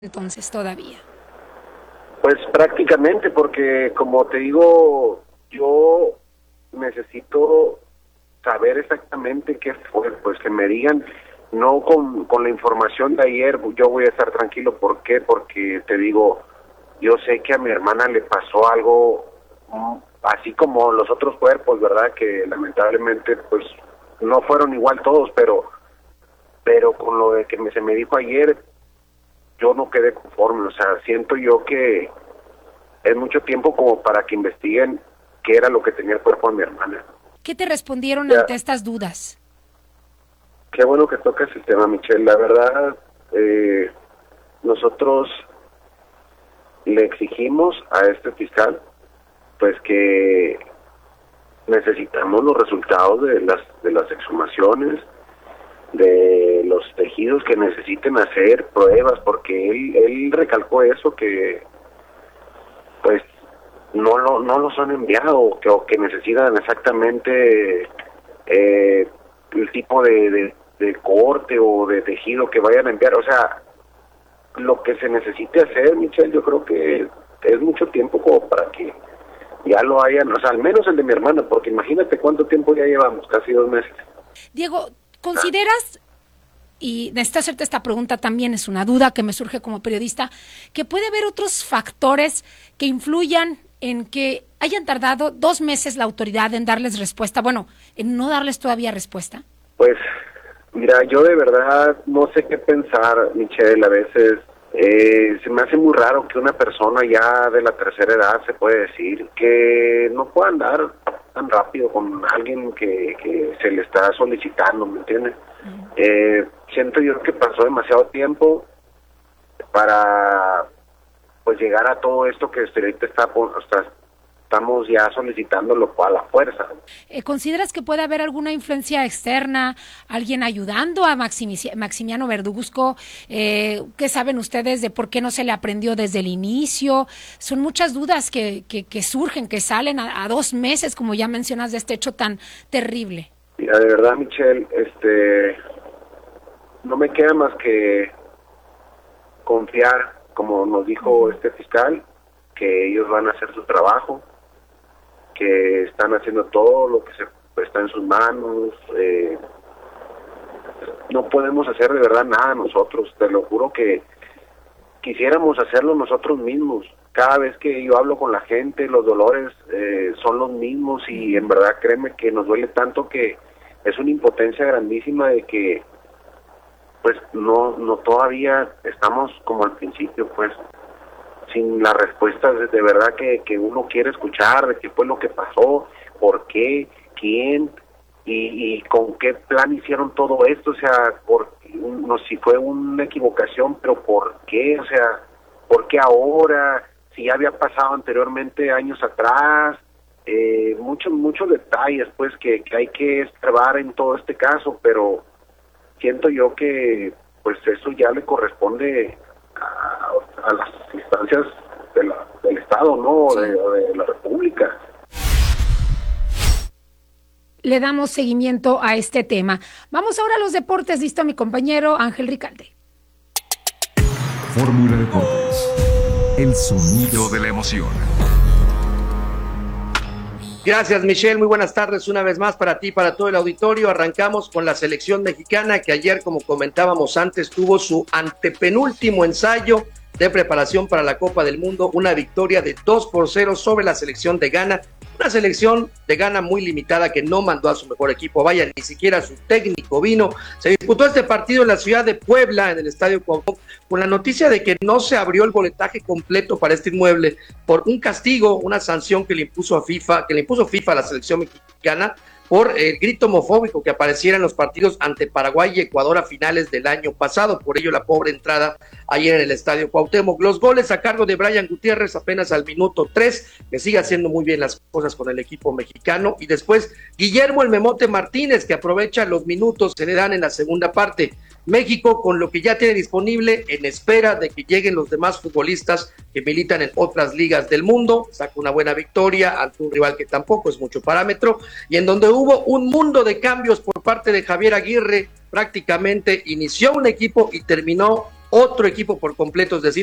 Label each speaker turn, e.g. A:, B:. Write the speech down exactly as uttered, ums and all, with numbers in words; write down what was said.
A: entonces todavía?
B: Pues prácticamente, porque como te digo, yo necesito saber exactamente qué fue, pues que me digan, no con, con la información de ayer, yo voy a estar tranquilo. ¿Por qué? Porque te digo, yo sé que a mi hermana le pasó algo, así como los otros cuerpos, ¿verdad? Que lamentablemente, pues, no fueron igual todos, pero, pero con lo de que me, se me dijo ayer, yo no quedé conforme. O sea, siento yo que es mucho tiempo como para que investiguen qué era lo que tenía el cuerpo de mi hermana.
A: ¿Qué te respondieron
B: ya,
A: ante estas dudas?
B: Qué bueno que tocas el tema, Michelle. La verdad, eh, nosotros le exigimos a este fiscal, pues, que necesitamos los resultados de las de las exhumaciones, de los tejidos que necesiten hacer, pruebas, porque él él recalcó eso, que pues no lo no los han enviado, que o que necesitan exactamente eh, el tipo de, de de corte o de tejido que vayan a enviar. O sea, lo que se necesite hacer, Michelle, yo creo que es mucho tiempo como para que ya lo hayan, o sea, al menos el de mi hermana, porque imagínate cuánto tiempo ya llevamos, casi dos meses.
A: Diego, ¿consideras, y necesito hacerte esta pregunta también, es una duda que me surge como periodista, que puede haber otros factores que influyan en que hayan tardado dos meses la autoridad en darles respuesta, bueno, en no darles todavía respuesta?
B: Pues, mira, yo de verdad no sé qué pensar, Michelle. A veces eh, se me hace muy raro que una persona ya de la tercera edad, se puede decir, que no pueda andar tan rápido con alguien que, que se le está solicitando, ¿me entiendes? Uh-huh. Eh, siento yo que pasó demasiado tiempo para pues llegar a todo esto que ahorita está, está estamos ya solicitándolo a la fuerza.
A: Eh, ¿Consideras que puede haber alguna influencia externa, alguien ayudando a Maximi- Maximiano Verduzco? Eh, ¿Qué saben ustedes de por qué no se le aprendió desde el inicio? Son muchas dudas que, que, que surgen, que salen a, a dos meses, como ya mencionas, de este hecho tan terrible.
B: Mira, de verdad, Michelle, este, no me queda más que confiar, como nos dijo uh-huh. este fiscal, que ellos van a hacer su trabajo, que están haciendo todo lo que se está en sus manos. Eh, no podemos hacer de verdad nada nosotros, te lo juro que quisiéramos hacerlo nosotros mismos. Cada vez que yo hablo con la gente, los dolores eh, son los mismos, y en verdad créeme que nos duele tanto que es una impotencia grandísima de que pues no no todavía estamos como al principio, pues sin las respuestas de, de verdad que, que uno quiere escuchar, de qué fue lo que pasó, por qué, quién y, y con qué plan hicieron todo esto. O sea, por, no, si fue una equivocación, pero por qué, o sea, por qué ahora, si ya había pasado anteriormente años atrás, eh, muchos muchos detalles pues que, que hay que escarbar en todo este caso, pero siento yo que pues eso ya le corresponde a, a las instancias de la, del Estado, ¿no? Sí. De, de la República.
A: Le damos seguimiento a este tema. Vamos ahora a los deportes. Listo, mi compañero Ángel Ricalde.
C: Fórmula Deportes. El sonido de la emoción.
D: Gracias, Michelle. Muy buenas tardes una vez más para ti y para todo el auditorio. Arrancamos con la selección mexicana, que ayer, como comentábamos antes, tuvo su antepenúltimo ensayo de preparación para la Copa del Mundo, una victoria de dos por cero sobre la selección de Ghana, una selección de Ghana muy limitada que no mandó a su mejor equipo, vaya, ni siquiera su técnico vino. Se disputó este partido en la ciudad de Puebla, en el Estadio Cuauhtémoc, con la noticia de que no se abrió el boletaje completo para este inmueble por un castigo, una sanción que le impuso a FIFA, que le impuso FIFA a la selección mexicana, por el grito homofóbico que apareciera en los partidos ante Paraguay y Ecuador a finales del año pasado. Por ello, la pobre entrada ayer en el Estadio Cuauhtémoc. Los goles a cargo de Brian Gutiérrez apenas al minuto tres, que sigue haciendo muy bien las cosas con el equipo mexicano. Y después, Guillermo el Memote Martínez, que aprovecha los minutos que le dan en la segunda parte. México, con lo que ya tiene disponible, en espera de que lleguen los demás futbolistas que militan en otras ligas del mundo, saca una buena victoria ante un rival que tampoco es mucho parámetro, y en donde hubo un mundo de cambios por parte de Javier Aguirre. Prácticamente inició un equipo y terminó otro equipo por completo, es decir,